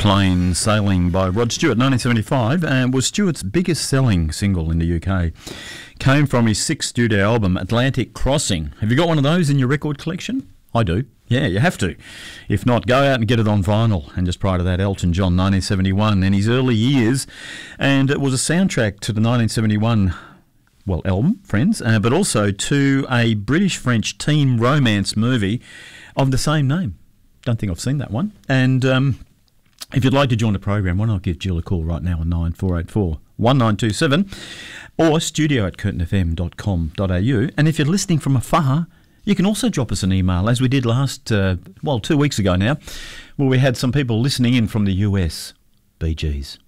Plain Sailing by Rod Stewart, 1975, and was Stewart's biggest selling single in the UK. Came from his sixth studio album, Atlantic Crossing. Have you got one of those in your record collection? I do. Yeah, you have to. If not, go out and get it on vinyl. And just prior to that, Elton John, 1971, in his early years. And it was a soundtrack to the 1971 album, Friends, but also to a British-French teen romance movie of the same name. Don't think I've seen that one. And if you'd like to join the program, why not give Jill a call right now on 9484 1927 or studio@curtinfm.com.au. And if you're listening from afar, you can also drop us an email, as we did 2 weeks ago now, where we had some people listening in from the US. Bee Gees.